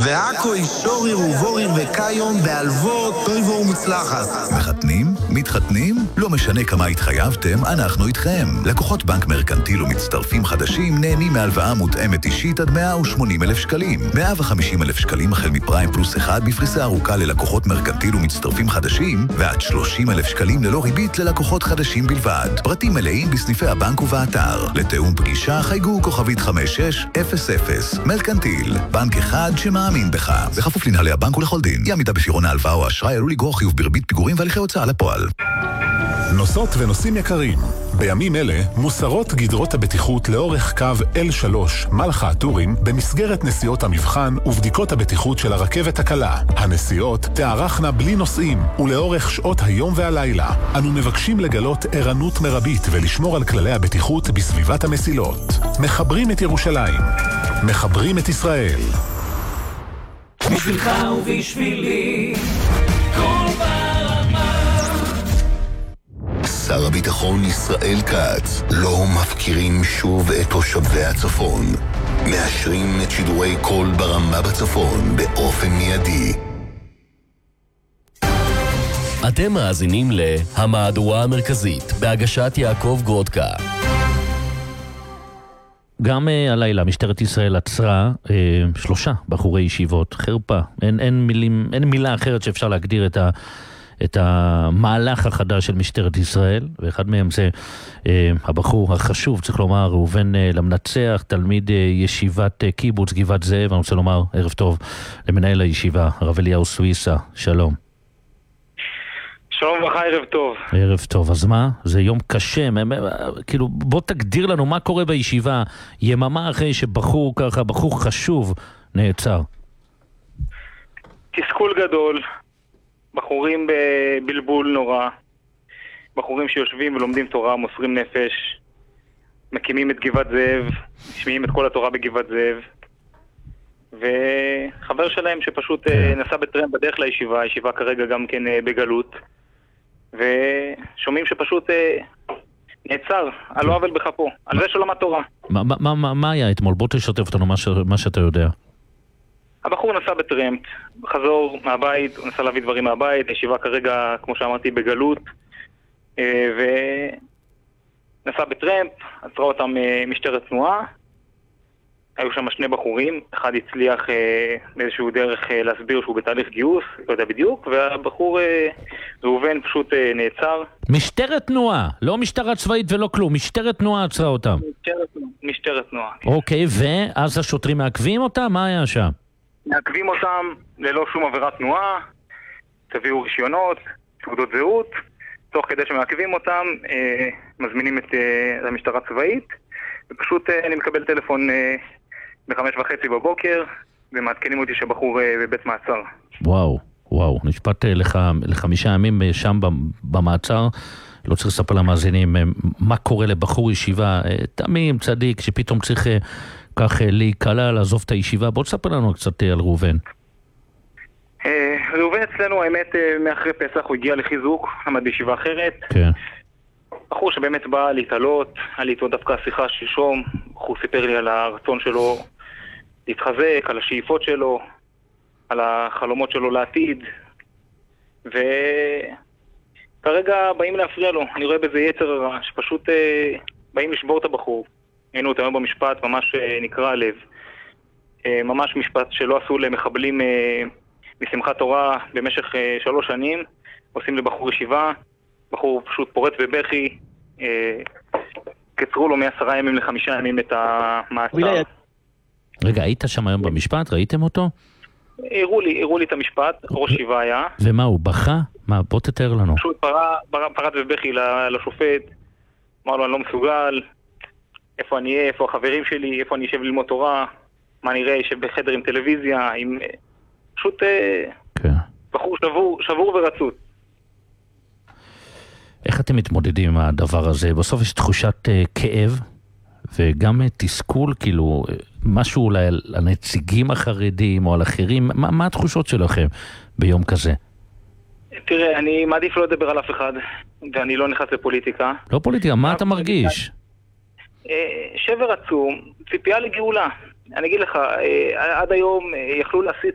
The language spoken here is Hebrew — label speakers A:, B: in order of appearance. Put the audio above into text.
A: ועכו אישוריר ובוריר וקיון בהלוות טויבו ומוצלחת.
B: מחתנים? מתחתנים? לא משנה כמה התחייבתם, אנחנו איתכם. לקוחות בנק מרקנטיל ומצטרפים חדשים נהנים מהלוואה מותאמת אישית עד 180,000 שקלים. 150,000 שקלים החל מפריים פלוס 1 בפריסה ארוכה ללקוחות מרקנטיל ומצטרפים חדשים, ועד 30,000 שקלים ללא ריבית ללקוחות חדשים בלבד. פרטים מלאים בסניפי הבנק ובאתר. לתאום פגישה חייגו כוכבית 5600. מרקנטיל, בנק אחד שמאמין בך. בכפוף לנהלי הבנק ולכל דין. אי עמידה בפירעון ההלוואה או האשראי עלול לגרור חיוב בריבית פיגורים והליכי הוצאה לפועל.
C: נוסעות ונוסעים יקרים, בימים אלה מוסרות גדרות הבטיחות לאורך קו L3 מלחה הטורים במסגרת נסיעות המבחן ובדיקות הבטיחות של הרכבת הקלה. הנסיעות תארכנה בלי נוסעים ולאורך שעות היום והלילה. אנו מבקשים לגלות ערנות מרבית ולשמור על כללי הבטיחות בסביבת המסילות. מחברים את ירושלים, מחברים את ישראל.
D: בשבילך ובשבילי כל ברמה.
E: שר הביטחון ישראל כץ, לא מפקירים שוב את תושבי הצפון. מאשרים את שידורי כל ברמה בצפון באופן מיידי.
F: אתם מאזינים להמהדורה המרכזית בהגשת יעקב גרודקה.
G: גם הלילה משטרת ישראל עצרה 3 בחורי ישיבות, חרפה. אין מילה אחרת שאפשר להגדיר את המהלך החדש של משטרת ישראל, ואחד מהם זה הבחור החשוב, צריך לומר, ראובן למנצח, תלמיד ישיבת קיבוץ גבעת זאב. אני רוצה לומר ערב טוב למנהל הישיבה, הרב אליהו סוויסה, שלום.
H: שלום וברכה, ערב טוב.
G: ערב טוב, אז מה? זה יום קשה, כאילו בוא תגדיר לנו מה קורה בישיבה, יממה אחרי שבחור ככה, בחור חשוב נעצר.
H: תסכול גדול, בחורים בבלבול נורא, בחורים שיושבים ולומדים תורה, מוסרים נפש, מקימים את גבעת זאב, משמיעים את כל התורה בגבעת זאב, וחבר שלהם שפשוט נסע בטרמפ בדרך לישיבה, הישיבה כרגע גם כן בגלות, ושומעים שפשוט נעצר על לא עוול בכפו, על זה שלמד תורה.
G: מה היה אתמול? בוא תשתף אותנו מה שאתה יודע.
H: הבחור נסע בטרמפ, חזור מהבית, הוא נסע להביא דברים מהבית, הישיבה כרגע, כמו שאמרתי, בגלות, ונסע בטרמפ, עצרה אותם משטרת תנועה, היו שם 2 בחורים, אחד הצליח באיזשהו דרך להסביר שהוא בתהליך גיוס, לא יודע בדיוק, והבחור ראובן פשוט נעצר.
G: משטרת תנועה, לא משטרה צבאית ולא כלום, משטרת תנועה עצרה אותם.
H: משטרת תנועה.
G: אוקיי, ואז השוטרים מעכבים אותם? מה היה שם?
H: מעכבים אותם ללא שום עבירת תנועה, תביאו רישיונות, תעודות זהות, תוך כדי שמעכבים אותם, מזמינים את המשטרה הצבאית, ופשוט אני מקבל טלפון ב5:30 בבוקר, ומעדכנים אותי שבחור בבית מעצר.
G: וואו, נשפט ל5 ימים שם במעצר. לא צריך לספר למאזינים מה קורה לבחור ישיבה, תמים, צדיק, שפתאום צריך כך להיקלה, לעזוב את הישיבה. בוא תספר לנו קצת על ראובן.
H: ראובן אצלנו, האמת, מאחרי פסח הוא הגיע לחיזוק, למד בישיבה אחרת.
G: כן.
H: בחור שבאמת בא להתעלות, היה לי איתו דווקא שיחה שלשום, בחור סיפר לי על הרצון שלו להתחזק, על השאיפות שלו, על החלומות שלו לעתיד, וכרגע באים להפריע לו. אני רואה בזה יצר הרע, שפשוט באים לשבור את הבחור. היינו אותם במשפט, ממש נקרא לב. ממש משפט שלא עשו למחבלים משמחת תורה במשך 3 שנים, עושים לבחור ישיבה, בחור פשוט פורט בבכי, קצרו לו מ10 ימים ל5 ימים את המעצר.
G: רגע, היית שם היום במשפט? ראיתם אותו?
H: הראו לי את המשפט, ראש ישיבה היה.
G: ומה, הוא בכה? מה, בוא תתאר לנו.
H: פשוט פרט בבכי לשופט, אמר לו אני לא מסוגל, איפה אני אהיה, איפה החברים שלי, איפה אני אשב ללמוד תורה, מה נראה, ישב בחדר עם טלוויזיה, עם פשוט בחור שבור ורצות.
G: איך אתם מתמודדים עם הדבר הזה? בסוף יש תחושת כאב וגם תסכול, כאילו משהו אולי על הנציגים החרדים או על אחרים. מה התחושות שלכם ביום כזה?
H: תראה, אני מעדיף לא לדבר על אף אחד, ואני לא נכנס לפוליטיקה.
G: לא פוליטיקה, מה אתה מרגיש?
H: שבר עצום, ציפייה לגאולה. אני אגיד לך, עד היום יכלו להסיט